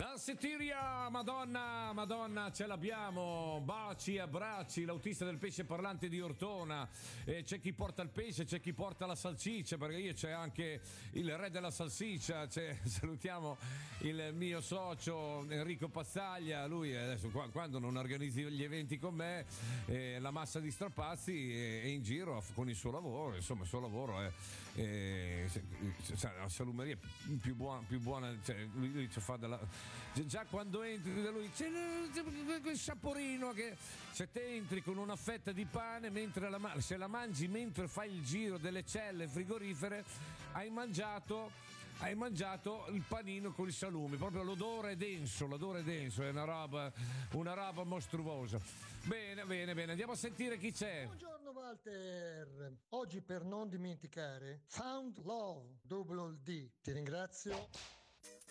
La Setiria, Madonna, Madonna, ce l'abbiamo. Baci, abbracci, l'autista del pesce parlante di Ortona. C'è chi porta il pesce, c'è chi porta la salsiccia, perché io c'è anche il re della salsiccia. Salutiamo il mio socio Enrico Pazzaglia. Lui adesso quando non organizzi gli eventi con me, la massa di strapazzi è in giro con il suo lavoro. Insomma, il suo lavoro è la salumeria più buona, cioè, lui ci fa della. Già quando entri da lui c'è quel saporino che se te entri con una fetta di pane se la mangi mentre fai il giro delle celle frigorifere hai mangiato il panino con i salumi, proprio l'odore è denso, è una roba mostruosa. Bene, andiamo a sentire chi c'è. Buongiorno Walter, oggi per non dimenticare Found Love, double D, ti ringrazio.